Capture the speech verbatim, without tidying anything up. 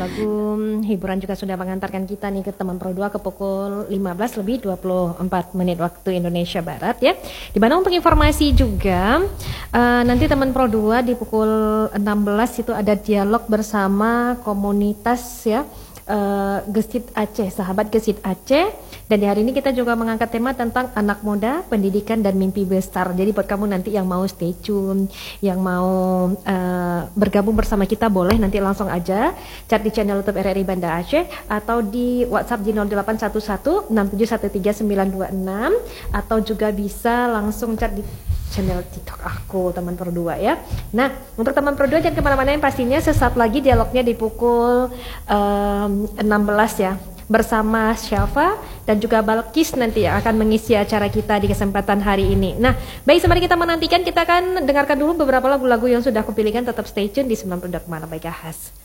lagu-lagu hiburan juga sudah mengantarkan kita nih ke teman Pro dua ke pukul lima belas lebih dua puluh empat menit waktu Indonesia Barat ya. Di mana untuk informasi juga uh, nanti teman Pro dua di pukul enam belas itu ada dialog bersama komunitas ya uh, Gesit Aceh, sahabat Gesit Aceh. Dan di hari ini kita juga mengangkat tema tentang anak muda, pendidikan dan mimpi besar. Jadi buat kamu nanti yang mau stay tune, yang mau uh, bergabung bersama kita boleh nanti langsung aja chat di channel YouTube R R I Banda Aceh atau di WhatsApp di nol delapan satu satu enam tujuh satu tiga sembilan dua enam atau juga bisa langsung chat di channel TikTok aku teman Pro dua ya. Nah untuk teman Pro dua jangan kemana-mana, yang pastinya sesaat lagi dialognya di pukul um, enam belas ya bersama Syafa dan juga Balkis nanti yang akan mengisi acara kita di kesempatan hari ini. Nah, baik, sembari kita menantikan, kita akan dengarkan dulu beberapa lagu-lagu yang sudah kupilihkan. Tetap stay tune di sembilan puluh dua koma enam Megahertz.